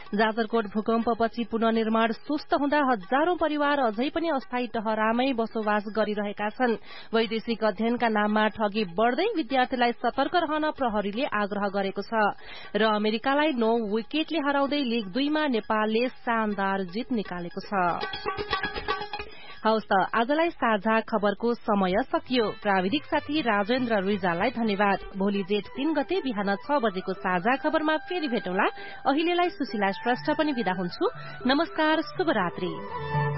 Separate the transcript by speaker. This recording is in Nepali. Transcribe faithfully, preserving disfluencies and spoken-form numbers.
Speaker 1: जाजरकोट भूकम्पपछि पुनर्निर्माण सुस्त हुँदा हजारौं परिवार अझै पनि अस्थायी टहरामै बसोबास गरिरहेका छन्। वैदेशिक अध्ययनका नाममा ठगी बढ्दै विद्यार्थीलाई सतर्क रहन प्रहरीले आग्रह गरेको छ र अमेरिकालाई नौ विकेटले हराउँदै लीग दुईमा नेपालले शानदार जित निकालेको छ। हवस् त आजलाई साझा खबरको समय सकियो। प्राविधिक साथी राजेन्द्र रिजाललाई धन्यवाद। भोलि जेठ तीन गते बिहान छ बजेको साझा खबरमा फेरि भेटौँला। अहिलेलाई सुशीला श्रेष्ठ पनि बिदा हुन्छु। नमस्कार, शुभरात्रि।